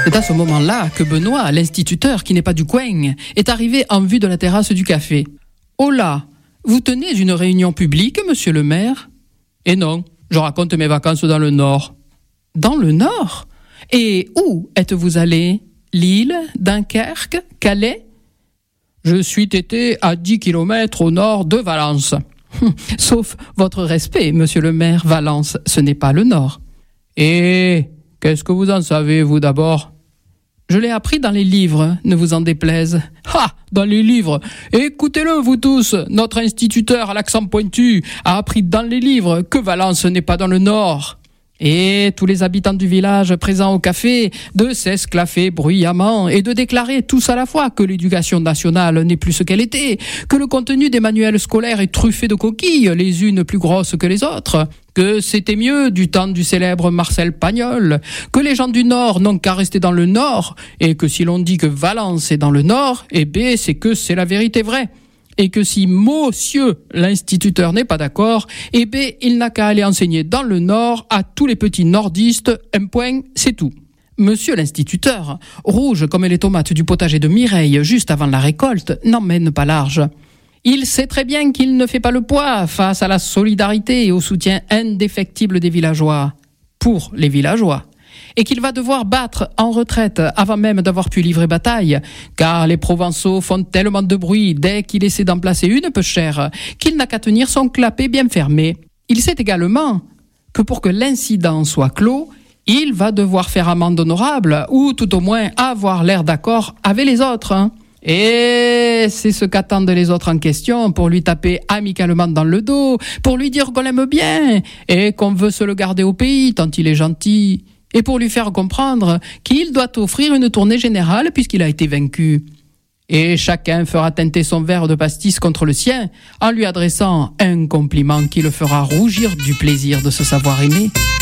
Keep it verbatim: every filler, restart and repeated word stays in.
C'est à ce moment-là que Benoît, l'instituteur qui n'est pas du coin, est arrivé en vue de la terrasse du café. « Oh là, vous tenez une réunion publique, monsieur le maire ?»« Eh non, je raconte mes vacances dans le Nord. »« Dans le Nord ? Et où êtes-vous allé ? Lille, Dunkerque, Calais ? » ?»« Je suis été à dix kilomètres au nord de Valence. » Sauf votre respect, monsieur le maire, Valence, ce n'est pas le Nord. « Et qu'est-ce que vous en savez, vous d'abord ? » Je l'ai appris dans les livres, ne vous en déplaise. Ah, dans les livres. Écoutez-le, vous tous. Notre instituteur à l'accent pointu a appris dans les livres que Valence n'est pas dans le Nord. Et tous les habitants du village présents au café de s'esclaffer bruyamment et de déclarer tous à la fois que l'éducation nationale n'est plus ce qu'elle était, que le contenu des manuels scolaires est truffé de coquilles, les unes plus grosses que les autres, que c'était mieux du temps du célèbre Marcel Pagnol, que les gens du Nord n'ont qu'à rester dans le Nord, et que si l'on dit que Valence est dans le Nord, eh bien c'est que c'est la vérité vraie. Et que si monsieur l'instituteur n'est pas d'accord, eh bien il n'a qu'à aller enseigner dans le Nord à tous les petits nordistes, un point, c'est tout. Monsieur l'instituteur, rouge comme les tomates du potager de Mireille juste avant la récolte, n'emmène pas large. Il sait très bien qu'il ne fait pas le poids face à la solidarité et au soutien indéfectible des villageois. Pour les villageois. Et qu'il va devoir battre en retraite avant même d'avoir pu livrer bataille, car les Provençaux font tellement de bruit dès qu'il essaie d'en placer une peu chère, qu'il n'a qu'à tenir son clapet bien fermé. Il sait également que pour que l'incident soit clos, il va devoir faire amende honorable, ou tout au moins avoir l'air d'accord avec les autres. Hein. Et c'est ce qu'attendent les autres en question pour lui taper amicalement dans le dos, pour lui dire qu'on l'aime bien, et qu'on veut se le garder au pays tant il est gentil. Et pour lui faire comprendre qu'il doit offrir une tournée générale puisqu'il a été vaincu. Et chacun fera teinter son verre de pastis contre le sien en lui adressant un compliment qui le fera rougir du plaisir de se savoir aimé.